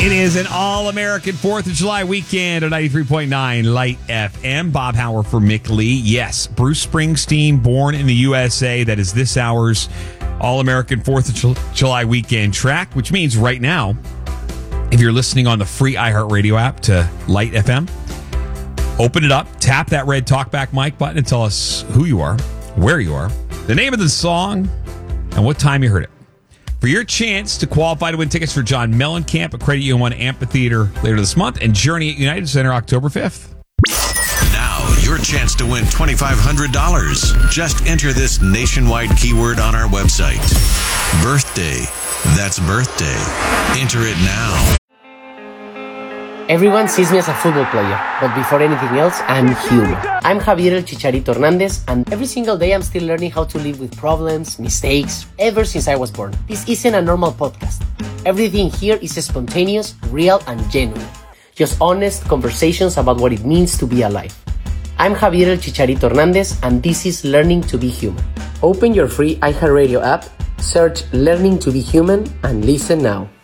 It is an all-American 4th of July weekend at 93.9 Light FM. Bob Hauer for Mick Lee. Yes, Bruce Springsteen, Born in the USA. That is this hour's all-American 4th of July weekend track, which means right now, if you're listening on the free iHeartRadio app to Light FM, open it up, tap that red talkback mic button and tell us who you are, where you are, the name of the song, and what time you heard it. For your chance to qualify to win tickets for John Mellencamp at Credit Union 1 Amphitheater later this month and Journey at United Center October 5th. Now, your chance to win $2,500. Just enter this nationwide keyword on our website. Birthday. That's birthday. Enter it now. Everyone sees me as a football player, but before anything else, I'm human. I'm Javier El Chicharito Hernandez, and every single day I'm still learning how to live with problems, mistakes, ever since I was born. This isn't a normal podcast. Everything here is spontaneous, real, and genuine. Just honest conversations about what it means to be alive. I'm Javier El Chicharito Hernandez, and this is Learning to be Human. Open your free iHeartRadio app, search Learning to be Human, and listen now.